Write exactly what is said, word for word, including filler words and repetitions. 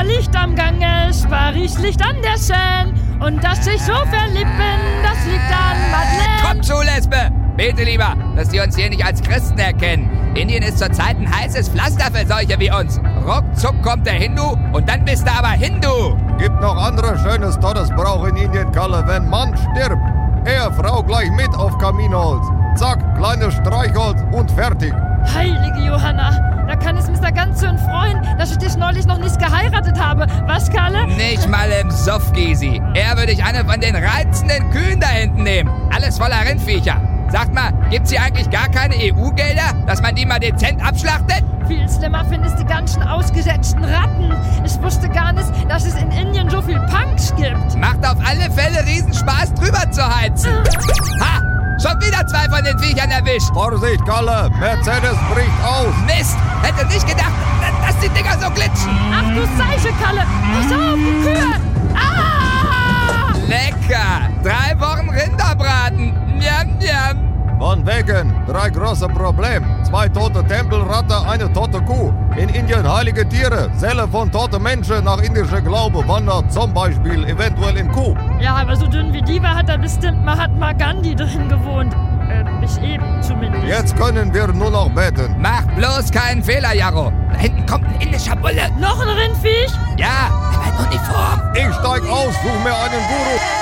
Licht am Gange, Paris Licht an der Seine. Und dass sich so verlieben, das liegt an Madeleine. Komm zu, Lesbe! Bete lieber, dass die uns hier nicht als Christen erkennen. Indien ist zurzeit ein heißes Pflaster für solche wie uns. Ruckzuck kommt der Hindu und dann bist du aber Hindu. Gibt noch andere schönes Todesbrauch in Indien, Kalle. Wenn Mann stirbt, Ehefrau gleich mit auf Kaminholz. Zack, kleines Streichholz und fertig. Heilige Johanna, da kann es Mister Ganzön freuen, dass ich dich neulich noch nicht geheiratet habe. Was, Kalle? Nicht mal im Soff, Gysi. Eher würde ich eine von den reizenden Kühen da hinten nehmen. Alles voller Rindviecher. Sagt mal, gibt's hier eigentlich gar keine E U-Gelder, dass man die mal dezent abschlachtet? Viel schlimmer finde ich die ganzen ausgesetzten Ratten. Ich wusste gar nicht, dass es in Indien so viel Punks gibt. Macht auf alle Fälle Riesenspaß, drüber zu heizen. Ha! Schon wieder zwei von den Viechern erwischt. Vorsicht, Kalle, Mercedes bricht aus. Mist, hätte nicht gedacht, dass die Dinger so glitschen. Ach du Seiche, Kalle, pass auf, die Kühe. Ah! Lecker, drei Wochen Rinderbraten. Njam, njam. Von wegen, drei große Probleme. Zwei tote Tempelratte, eine tote Kuh. In Indien heilige Tiere. Seele von toten Menschen nach indischer Glaube wandert zum Beispiel eventuell in Kuh. Ja, aber so dünn wie die war, hat da bestimmt Mahatma Gandhi drin gewohnt. Äh, bis eben zumindest. Jetzt können wir nur noch beten. Mach bloß keinen Fehler, Jarro. Da hinten kommt ein indischer Bulle. Noch ein Rindviech? Ja, er hat Uniform. Ich steig aus, such mir einen Guru.